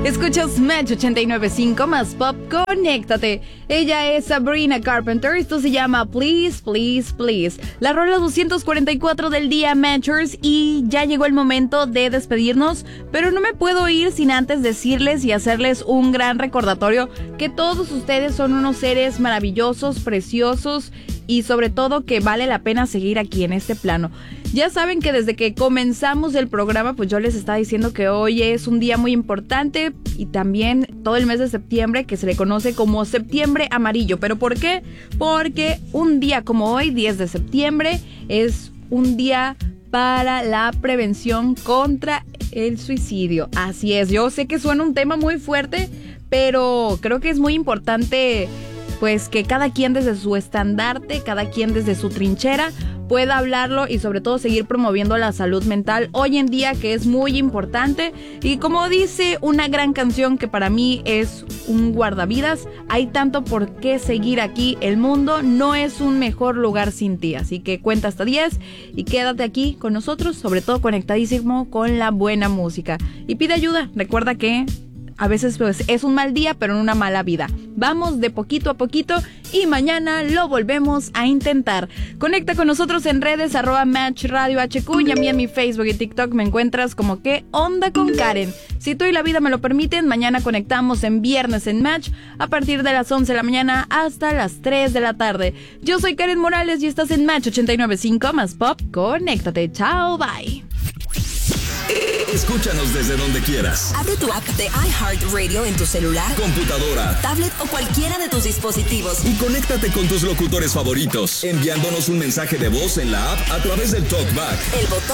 Escuchas Match 89.5 más pop, conéctate. Ella es Sabrina Carpenter, esto se llama Please, Please, Please. La rola 244 del día, Matchers, y ya llegó el momento de despedirnos, pero no me puedo ir sin antes decirles y hacerles un gran recordatorio que todos ustedes son unos seres maravillosos, preciosos y sobre todo que vale la pena seguir aquí en este plano. Ya saben que desde que comenzamos el programa, pues yo les estaba diciendo que hoy es un día muy importante y también todo el mes de septiembre, que se le conoce como septiembre amarillo. ¿Pero por qué? Porque un día como hoy, 10 de septiembre, es un día para la prevención contra el suicidio. Así es, yo sé que suena un tema muy fuerte, pero creo que es muy importante pues que cada quien desde su estandarte, cada quien desde su trinchera pueda hablarlo y sobre todo seguir promoviendo la salud mental hoy en día, que es muy importante. Y como dice una gran canción que para mí es un guardavidas, hay tanto por qué seguir aquí, el mundo no es un mejor lugar sin ti, así que cuenta hasta 10 y quédate aquí con nosotros, sobre todo conectadísimo con la buena música y pide ayuda. Recuerda que a veces pues es un mal día, pero en una mala vida. Vamos de poquito a poquito y mañana lo volvemos a intentar. Conecta con nosotros en redes @Match Radio HQ y a mí en mi Facebook y TikTok me encuentras como ¿Qué onda con Karen? Si tú y la vida me lo permiten, mañana conectamos en Viernes en Match a partir de las 11 de la mañana hasta las 3 de la tarde. Yo soy Karen Morales y estás en Match 89.5 más pop. Conéctate. Chao, bye. Escúchanos desde donde quieras. Abre tu app de iHeartRadio en tu celular, computadora, tablet o cualquiera de tus dispositivos. Y conéctate con tus locutores favoritos, enviándonos un mensaje de voz en la app a través del TalkBack. El botón